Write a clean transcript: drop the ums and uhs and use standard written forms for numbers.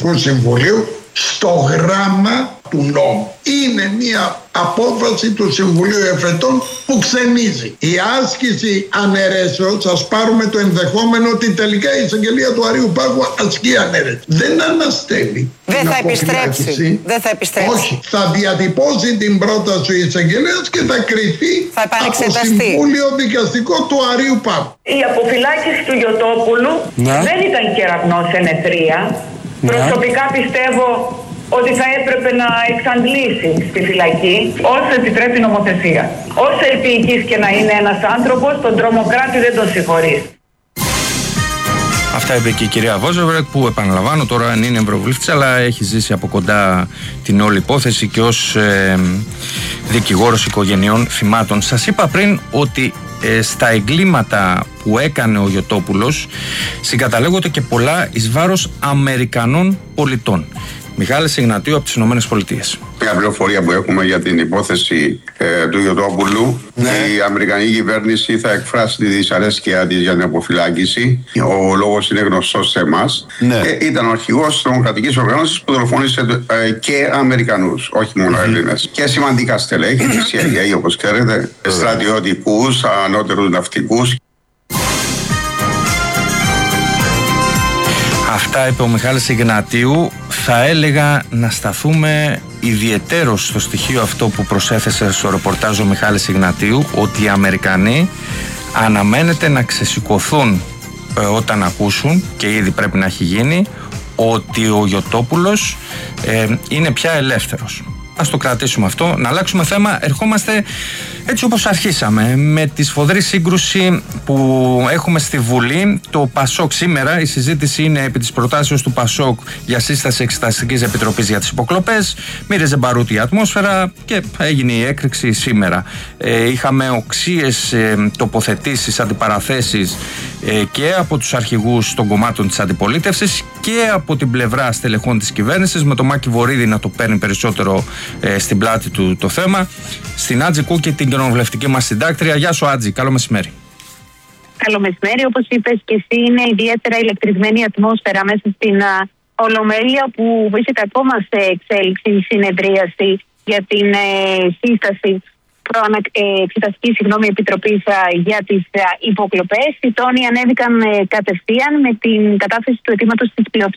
Διοικητικού Συμβουλίου στο γράμμα του νόμου. Είναι μια απόφαση του Συμβουλίου Εφετών που ξενίζει. Η άσκηση αναιρέσεως, ας πάρουμε το ενδεχόμενο ότι τελικά η εισαγγελία του Αρείου Πάγου ασκεί αναιρέσεις. Δεν αναστέλει. Δεν θα επιστρέψει. Δεν θα επιστρέψει. Όχι. Θα διατυπώσει την πρόταση ο εισαγγελέας και θα κριθεί από Συμβούλιο Δικαστικό του Αρείου Πάγου. Η αποφυλάκηση του Γιωτόπουλου δεν ήταν κεραυνός ενεθρία. Προσωπικά πιστεύω ότι θα έπρεπε να εξαντλήσει στη φυλακή όσο επιτρέπει η νομοθεσία. Όσο επίοικης και να είναι ένας άνθρωπος, τον τρομοκράτη δεν τον συγχωρείς. Αυτά είπε και η κυρία Βόζεβρεκ, που επαναλαμβάνω τώρα αν είναι ευρωβουλευτής, αλλά έχει ζήσει από κοντά την όλη υπόθεση και ως δικηγόρος οικογενειών θυμάτων. Σας είπα πριν ότι στα εγκλήματα που έκανε ο Γιωτόπουλος συγκαταλέγονται και πολλά εις βάρος Αμερικανών πολιτών. Μιχάλης Ιγνατίου από τις Ηνωμένες Πολιτείες. Μια πληροφορία που έχουμε για την υπόθεση του Γιωτόπουλου. Η Αμερικανική κυβέρνηση θα εκφράσει τη δυσαρέσκεια της για την αποφυλάκηση. Ο λόγος είναι γνωστός σε εμάς. Ήταν ο αρχηγός της τρομοκρατικής οργάνωσης που δολοφόνησε και Αμερικανούς, όχι μόνο Έλληνες. Και σημαντικά στελέχη της CIA, όπως ξέρετε, στρατιωτικούς, ανώτερους ναυτικούς. Αυτά είπε ο Μιχάλης Ιγνατίου. Θα έλεγα να σταθούμε ιδιαιτέρως στο στοιχείο αυτό που προσέθεσε στο ρεπορτάζ ο Μιχάλης Ιγνατίου, ότι οι Αμερικανοί αναμένεται να ξεσηκωθούν όταν ακούσουν, και ήδη πρέπει να έχει γίνει, ότι ο Γιωτόπουλος είναι πια ελεύθερος. Ας το κρατήσουμε αυτό, να αλλάξουμε θέμα. Ερχόμαστε έτσι όπως αρχίσαμε, με τη σφοδρή σύγκρουση που έχουμε στη Βουλή. Το ΠΑΣΟΚ σήμερα, η συζήτηση είναι επί της προτάσεως του ΠΑΣΟΚ για σύσταση Εξεταστικής Επιτροπής για τις υποκλοπές. Μοίρεζε μπαρούτη η ατμόσφαιρα και έγινε η έκρηξη σήμερα. Είχαμε οξύες τοποθετήσεις, αντιπαραθέσεις και από τους αρχηγούς των κομμάτων της αντιπολίτευσης και από την πλευρά στελεχών της κυβέρνησης, με τον Μάκη Βορίδη να το παίρνει περισσότερο στην πλάτη του το θέμα. Στην Άτζη Κούκη, την κοινοβουλευτική μας συντάκτρια. Γεια σου Άτζη, καλό μεσημέρι. Καλό μεσημέρι, όπως είπες και εσύ, είναι ιδιαίτερα ηλεκτρισμένη ατμόσφαιρα μέσα στην Ολομέλεια, που βρίσκεται ακόμα σε εξέλιξη η συνεδρίαση για την σύσταση Εξεταστική Επιτροπής για τις υποκλοπές. Οι τόνοι ανέβηκαν κατευθείαν με την κατάθεση του αιτήματος της πλειοψηφίας